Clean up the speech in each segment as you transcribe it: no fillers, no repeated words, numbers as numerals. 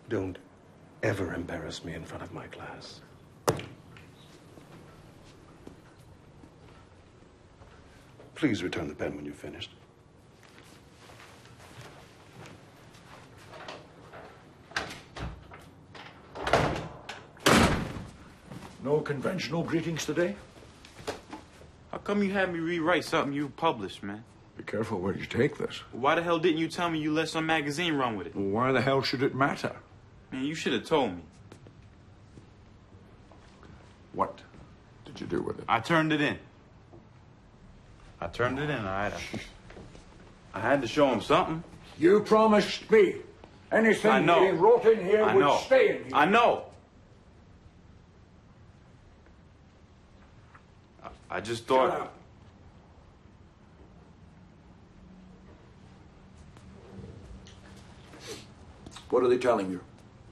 Don't ever embarrass me in front of my class. Please return the pen when you've finished. No conventional greetings today? How come you had me rewrite something you published, man? Be careful where you take this. Why the hell didn't you tell me you let some magazine run with it? Well, why the hell should it matter? Man, you should have told me. What did you do with it? I turned it in. I had to show him something. You promised me anything I know. he wrote in here would stay in here. I know. I just thought... Shut up. What are they telling you?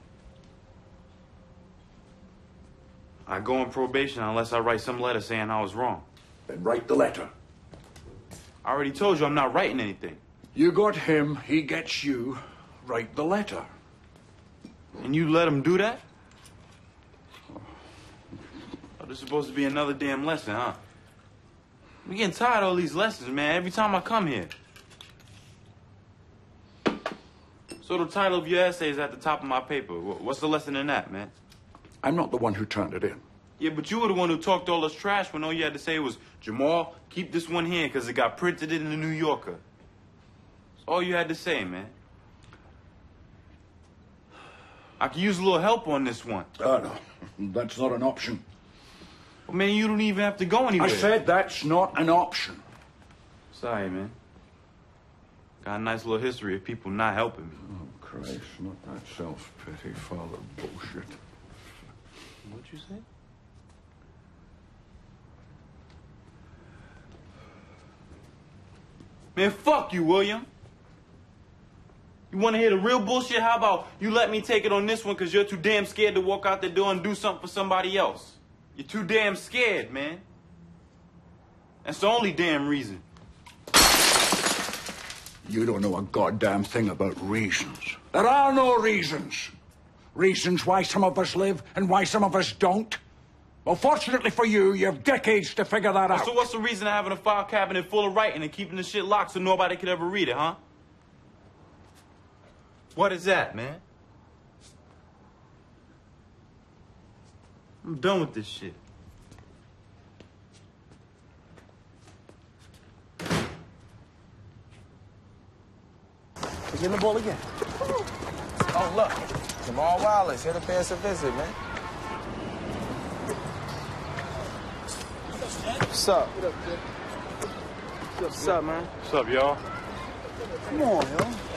I go on probation unless I write some letter saying I was wrong. Then write the letter. I already told you I'm not writing anything. You got him, he gets you. Write the letter. And you let him do that? Oh, this is supposed to be another damn lesson, huh? I'm getting tired of all these lessons, man, every time I come here. So the title of your essay is at the top of my paper. What's the lesson in that, man? I'm not the one who turned it in. Yeah, but you were the one who talked all this trash when all you had to say was, Jamal, keep this one here because it got printed in the New Yorker. That's all you had to say, man. I could use a little help on this one. Oh, no. That's not an option. Well, man, you don't even have to go anywhere. I said that's not an option. Sorry, man. Got a nice little history of people not helping me. Oh, Christ, not that self-pity, father bullshit. What'd you say? Man, fuck you, William. You want to hear the real bullshit? How about you let me take it on this one because you're too damn scared to walk out the door and do something for somebody else? You're too damn scared, man. That's the only damn reason. You don't know a goddamn thing about reasons. There are no reasons. Reasons why some of us live and why some of us don't. Well, fortunately for you, you have decades to figure that out. So what's the reason of having a file cabinet full of writing and keeping the shit locked so nobody could ever read it, huh? What is that, man? I'm done with this shit. We're getting the ball again. Oh, look. Jamal Wallace here to pay us a visit, man. What's up? What's up, man? What's up, y'all? Come on, yo.